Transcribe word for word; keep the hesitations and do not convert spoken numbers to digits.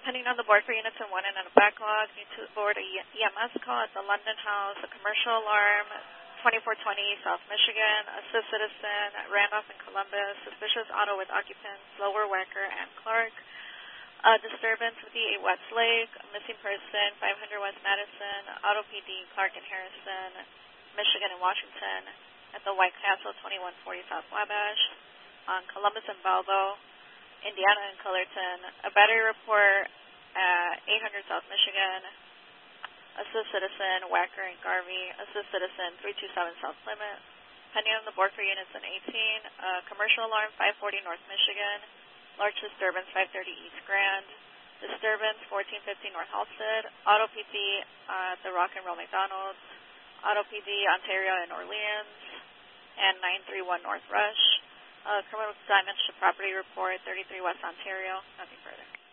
Pending on the board for units in one and on a backlog, need to board a E M S call at the London House, a commercial alarm, twenty-four twenty South Michigan, assist citizen at Randolph and Columbus, suspicious auto with occupants Lower Wecker and Clark, a disturbance with the West Lake, a missing person, five hundred West Madison, Auto P D, Clark and Harrison, Michigan and Washington, at the White Castle, twenty-one forty South Wabash, on Columbus and Balbo, Indiana and Cullerton, a battery report at eight hundred South Michigan, assist citizen, Wacker and Garvey, assist citizen, three two seven South Plymouth, pending on the board for units in eighteen, uh, commercial alarm, five forty North Michigan, large disturbance, five thirty East Grand, disturbance, fourteen fifty North Halsted, Auto P D uh, at the Rock and Roll McDonald's, Auto P D Ontario and Orleans, and nine three one North Rush. Uh, criminal damage to property report, thirty-three West Ontario. Nothing further.